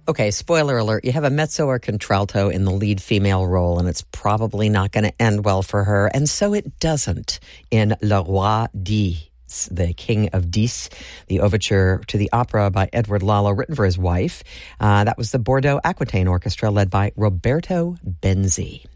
Okay, spoiler alert, you have a mezzo or contralto in the lead female role, and it's probably not going to end well for her. And so it doesn't in Le Roi d'Is, the King of Dis, the overture to the opera by Edward Lalo, written for his wife. That was the Bordeaux Aquitaine Orchestra, led by Roberto Benzi.